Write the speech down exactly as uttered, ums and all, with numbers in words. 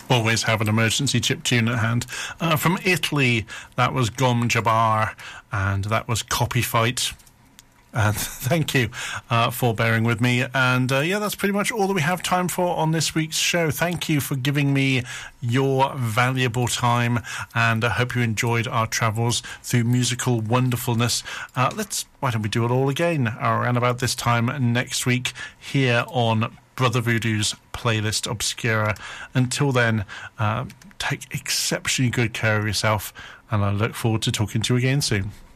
Always have an emergency chip tune at hand. Uh, from Italy, that was Gom Jabbar, and that was Copy Fight. And thank you uh, for bearing with me. And uh, yeah, that's pretty much all that we have time for on this week's show. Thank you for giving me your valuable time, and I hope you enjoyed our travels through musical wonderfulness. Uh, let's, why don't we do it all again around about this time next week here on Brother Voodoo's Playlist Obscura. Until then, uh, take exceptionally good care of yourself, and I look forward to talking to you again soon.